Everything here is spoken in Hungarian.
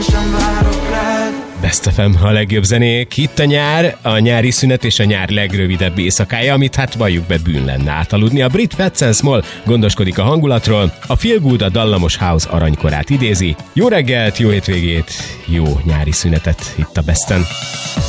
Best FM, a legjobb zenék. Itt a nyár, a nyári szünet és a nyár legrövidebb éjszakája, amit hát valljuk be bűn lenne átaludni. A brit Fats and Small gondoskodik a hangulatról, a Feel Good a dallamos house aranykorát idézi. Jó reggelt, jó hétvégét, jó nyári szünetet itt a Besten.